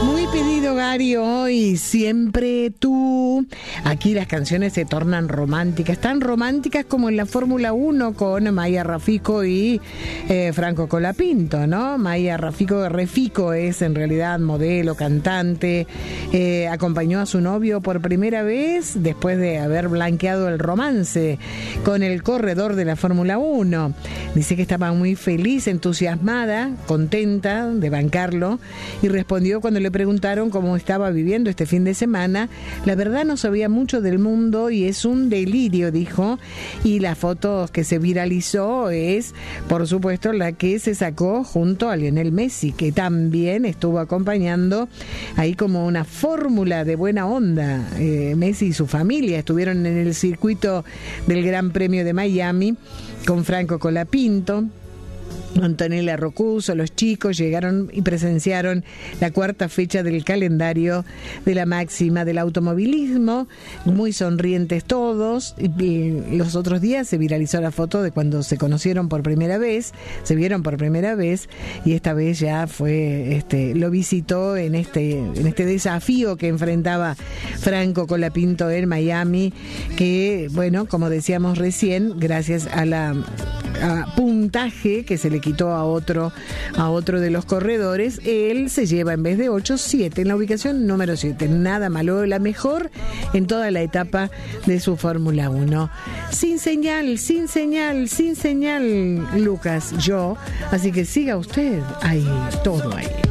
Muy pedido, Gary, hoy, siempre tú. Aquí las canciones se tornan románticas, tan románticas como en la Fórmula 1 con Maya Rafico y Franco Colapinto, ¿no? Maya Rafico es en realidad modelo, cantante, acompañó a su novio por primera vez después de haber blanqueado el romance con el corredor de la Fórmula 1. Dice que estaba muy feliz, entusiasmada, contenta de bancarlo, y respondió cuando le preguntaron cómo estaba viviendo este fin de semana: la verdad no sabía mucho del mundo y es un delirio, dijo. Y la foto que se viralizó es, por supuesto, la que se sacó junto a Lionel Messi, que también estuvo acompañando ahí como una fórmula de buena onda. Messi y su familia estuvieron en el circuito del Gran Premio de Miami con Franco Colapinto, Antonella Rocuso. Los chicos llegaron y presenciaron la cuarta fecha del calendario de la máxima del automovilismo, muy sonrientes todos. Y los otros días se viralizó la foto de cuando se conocieron por primera vez, se vieron por primera vez, y esta vez ya fue, lo visitó en este desafío que enfrentaba Franco Colapinto en Miami, que, bueno, como decíamos recién, gracias a puntaje que se le quitó a otro de los corredores, él se lleva, en vez de 8, 7, en la ubicación número 7. Nada malo, la mejor en toda la etapa de su Fórmula 1. Sin señal, Lucas, yo. Así que siga usted ahí, todo ahí.